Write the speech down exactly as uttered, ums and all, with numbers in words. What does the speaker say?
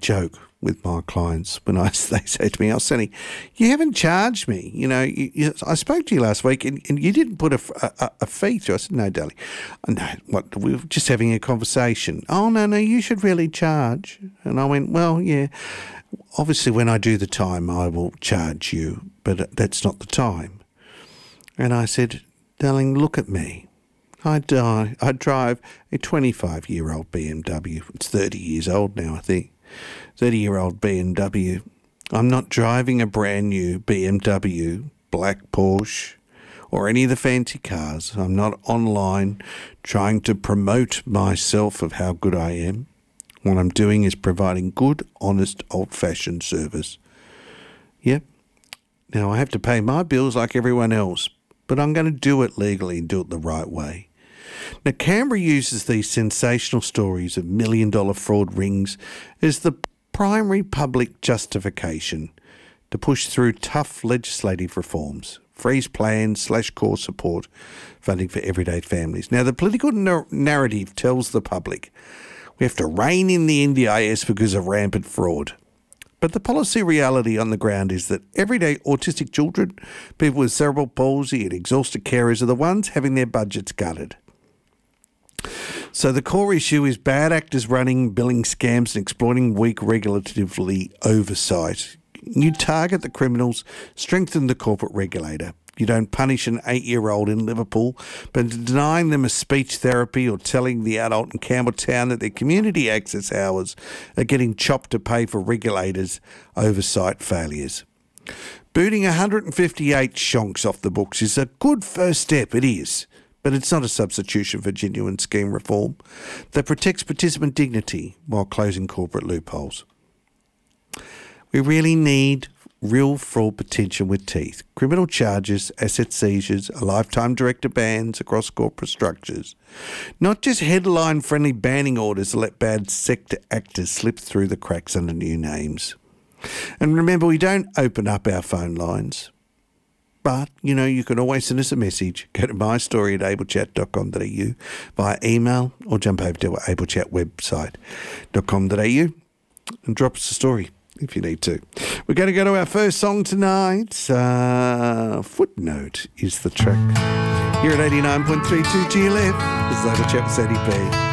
joke with my clients when I they say to me, "Oh, Sonny, you haven't charged me. You know, you, you, I spoke to you last week and, and you didn't put a, a, a fee through." I said, "No, darling. No, what? We were just having a conversation." "Oh, no, no, you should really charge." And I went, "Well, yeah, obviously when I do the time, I will charge you, but that's not the time." And I said, "Darling, look at me. I die. I drive a twenty-five-year-old B M W. It's thirty years old now, I think. thirty-year-old B M W. I'm not driving a brand new B M W, black Porsche, or any of the fancy cars. I'm not online trying to promote myself of how good I am. What I'm doing is providing good, honest, old-fashioned service. Yep. Now, I have to pay my bills like everyone else, but I'm going to do it legally and do it the right way." Now, Canberra uses these sensational stories of million-dollar fraud rings as the primary public justification to push through tough legislative reforms, freeze plans slash core support funding for everyday families. Now, the political nar- narrative tells the public we have to rein in the N D I S because of rampant fraud. But the policy reality on the ground is that everyday autistic children, people with cerebral palsy and exhausted carers are the ones having their budgets gutted. So the core issue is bad actors running billing scams and exploiting weak regulatively oversight. You target the criminals, strengthen the corporate regulator. You don't punish an eight-year-old in Liverpool, but denying them a speech therapy or telling the adult in Campbelltown that their community access hours are getting chopped to pay for regulators' oversight failures. Booting one hundred fifty-eight shonks off the books is a good first step, it is. But it's not a substitution for genuine scheme reform that protects participant dignity while closing corporate loopholes. We really need real fraud potential with teeth. Criminal charges, asset seizures, a lifetime director bans across corporate structures. Not just headline-friendly banning orders that let bad sector actors slip through the cracks under new names. And remember, we don't open up our phone lines. But, you know, you can always send us a message. Go to my story at able chat dot com dot a u via email or jump over to our AbleChat website dot com dot a u and drop us a story if you need to. We're going to go to our first song tonight. Uh, Footnote is the track. Here at eighty-nine point three two G L F, this is AbleChat with Sadie P.